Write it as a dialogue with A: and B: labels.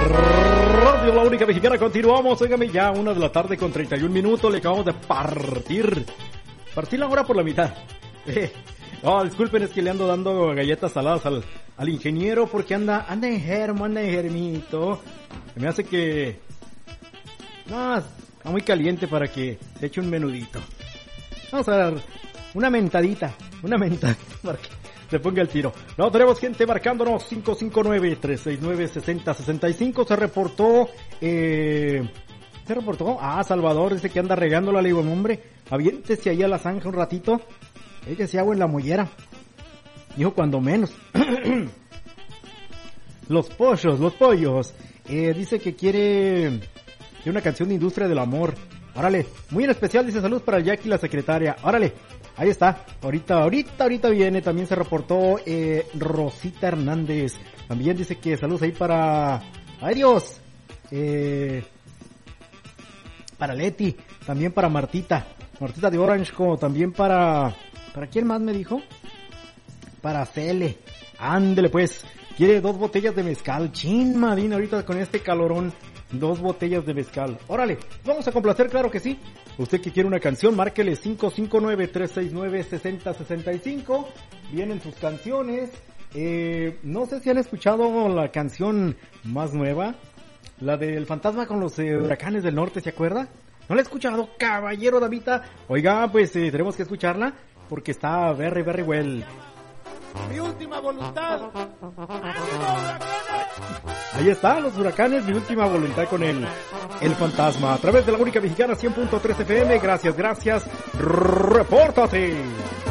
A: Radio La Única Mexicana, continuamos. Óigame, ya 1 de la tarde con 31 minutos. Le acabamos de partir la hora por la mitad. Disculpen, es que le ando dando galletas saladas al ingeniero porque anda enfermito. Me hace que... No, está muy caliente para que se eche un menudito. Vamos a dar una mentadita para que se ponga el tiro. No, tenemos gente marcándonos 559-369-6065. Se reportó. Salvador dice que anda regándola. Le digo, hombre, aviéntese ahí a la zanja un ratito. Échese agua en la mollera. Dijo, cuando menos. Los pollos. Dice que quiere una canción de Industria del Amor. Órale, muy en especial, dice, saludos para Jackie, la secretaria. Órale, ahí está. Ahorita viene. También se reportó Rosita Hernández. También dice que saludos ahí para... ¡Ay, Dios! Para Leti. También para Martita de Orange. Como también para... ¿Para quién más me dijo? Para Cele. Ándele pues. Quiere 2 botellas de mezcal. Chin, Madina, ahorita con este calorón. 2 botellas de mezcal. Órale, vamos a complacer, claro que sí. Usted que quiere una canción, márquele 559-369-6065. Vienen sus canciones. No sé si han escuchado la canción más nueva. La del fantasma con los huracanes del norte, ¿se acuerda? ¿No la he escuchado, caballero Davita? Oiga, pues tenemos que escucharla porque está very, very well.
B: Mi última voluntad.
A: Ahí está, los huracanes, mi última voluntad con el fantasma. A través de La Única Mexicana 100.3 FM. Gracias. Repórtate.